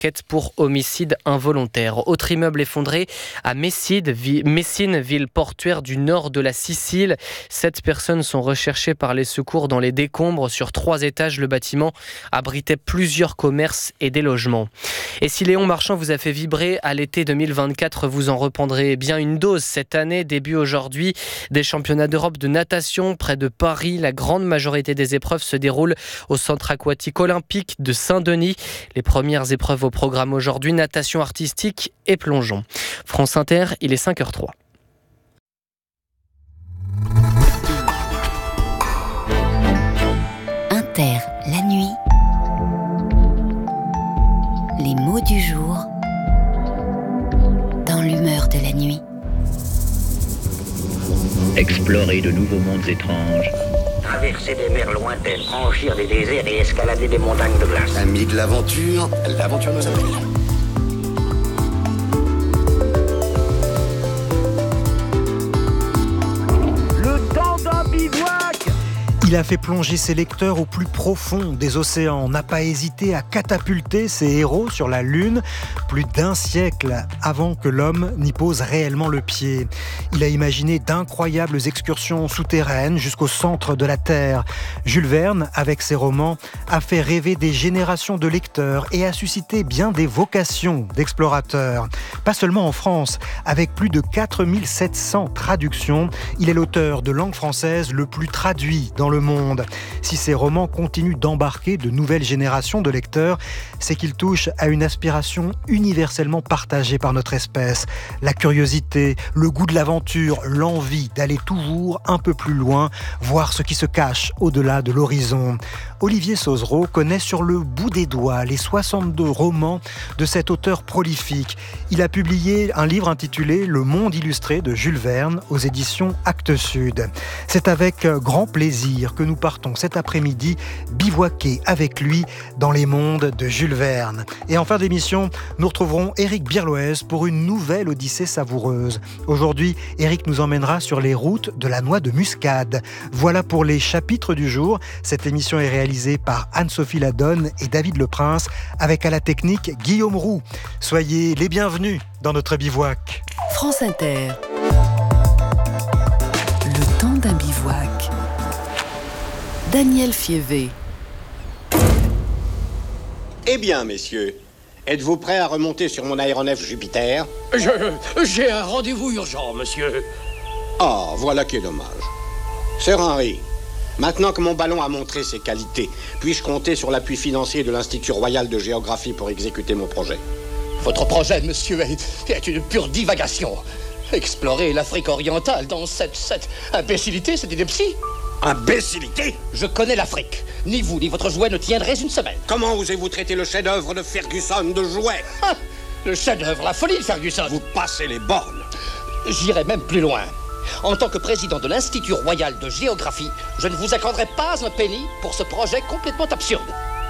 enquête pour homicide involontaire. Autre immeuble effondré à Messine, ville portuaire du nord de la Sicile. 7 personnes sont recherchées par les secours dans les décombres. Sur 3 étages, le bâtiment abritait plusieurs commerces et des logements. Et si Léon Marchand vous a fait vibrer à l'été 2024, vous en reprendrez bien une dose cette année. Début aujourd'hui des championnats d'Europe de natation près de Paris. La grande majorité des épreuves se déroulent au centre aquatique olympique de Saint-Denis. Les premières épreuves au programme aujourd'hui, natation artistique et plongeon. France Inter, il est 5h03. Inter, la nuit. Les mots du jour dans l'humeur de la nuit. Explorer de nouveaux mondes étranges. Traverser des mers lointaines, franchir des déserts et escalader des montagnes de glace. Amis de l'aventure, l'aventure nous appelle. Le temps d'un bivouac. Il a fait plonger ses lecteurs au plus profond des océans, n'a pas hésité à catapulter ses héros sur la Lune, plus d'1 siècle avant que l'homme n'y pose réellement le pied. Il a imaginé d'incroyables excursions souterraines jusqu'au centre de la Terre. Jules Verne, avec ses romans, a fait rêver des générations de lecteurs et a suscité bien des vocations d'explorateurs. Pas seulement en France, avec plus de 4700 traductions, il est l'auteur de langue française le plus traduit dans le monde. Si ces romans continuent d'embarquer de nouvelles générations de lecteurs, c'est qu'ils touchent à une aspiration universellement partagée par notre espèce. La curiosité, le goût de l'aventure, l'envie d'aller toujours un peu plus loin, voir ce qui se cache au-delà de l'horizon. Olivier Sauzereau connaît sur le bout des doigts les 62 romans de cet auteur prolifique. Il a publié un livre intitulé « Le monde illustré » de Jules Verne aux éditions Actes Sud. C'est avec grand plaisir que nous partons cet après-midi bivouaquer avec lui dans les mondes de Jules Verne. Et en fin d'émission, nous retrouverons Éric Birloez pour une nouvelle odyssée savoureuse. Aujourd'hui, Éric nous emmènera sur les routes de la noix de muscade. Voilà pour les chapitres du jour. Cette émission est réalisée par Anne-Sophie Ladonne et David Leprince, avec à la technique Guillaume Roux. Soyez les bienvenus dans notre bivouac. France Inter. Le temps d'un bivouac. Daniel Fievé. Eh bien, messieurs, êtes-vous prêts à remonter sur mon aéronef Jupiter ? J'ai un rendez-vous urgent, monsieur. Ah, voilà qui est dommage. Sir Henry, maintenant que mon ballon a montré ses qualités, puis-je compter sur l'appui financier de l'Institut Royal de Géographie pour exécuter mon projet ? Votre projet, monsieur, est une pure divagation. Explorer l'Afrique orientale dans cette imbécilité, c'est ineptie. Imbécilité ? Je connais l'Afrique. Ni vous, ni votre jouet ne tiendraient une semaine. Comment osez-vous traiter le chef-d'œuvre de Ferguson de jouet ? Ah, le chef-d'œuvre, la folie de Ferguson. Vous passez les bornes. J'irai même plus loin. En tant que président de l'Institut Royal de Géographie, je ne vous accorderai pas un penny pour ce projet complètement absurde.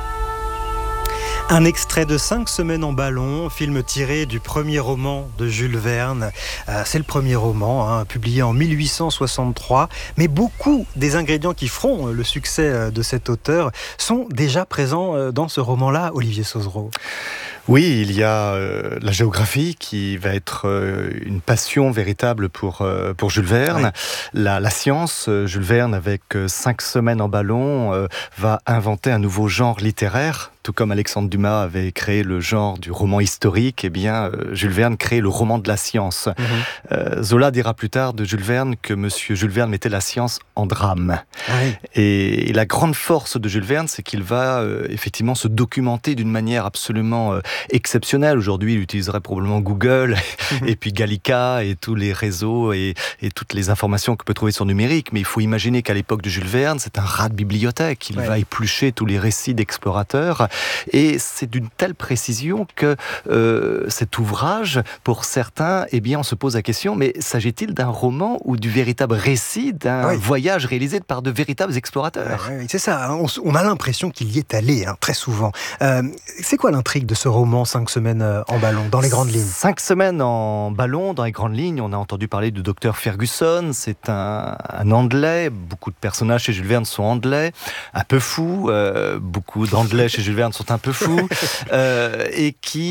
Un extrait de 5 semaines en ballon, film tiré du premier roman de Jules Verne. C'est le premier roman, publié en 1863. Mais beaucoup des ingrédients qui feront le succès de cet auteur sont déjà présents dans ce roman-là, Olivier Sauzereau. Oui, il y a la géographie qui va être une passion véritable pour Jules Verne. Oui. La science, Jules Verne, avec 5 semaines en ballon, va inventer un nouveau genre littéraire. Tout comme Alexandre Dumas avait créé le genre du roman historique, eh bien, Jules Verne crée le roman de la science. Zola dira plus tard de Jules Verne que monsieur Jules Verne mettait la science en drame. Oui. Et la grande force de Jules Verne, c'est qu'il va effectivement se documenter d'une manière absolument exceptionnelle. Aujourd'hui, il utiliserait probablement Google, et puis Gallica, et tous les réseaux, et toutes les informations que peut trouver sur numérique. Mais il faut imaginer qu'à l'époque de Jules Verne, c'est un rat de bibliothèque. Il va éplucher tous les récits d'explorateurs. Et c'est d'une telle précision que cet ouvrage, pour certains, eh bien, on se pose la question, mais s'agit-il d'un roman ou du véritable récit d'un voyage réalisé par de véritables explorateurs ? C'est ça, on a l'impression qu'il y est allé, très souvent. C'est quoi l'intrigue de ce roman ? roman 5 semaines en ballon, dans les grandes lignes? 5 semaines en ballon, dans les grandes lignes. On a entendu parler du docteur Ferguson. C'est un Anglais. Beaucoup de personnages chez Jules Verne sont anglais, un peu fous. Beaucoup d'anglais chez Jules Verne sont un peu fous. Et qui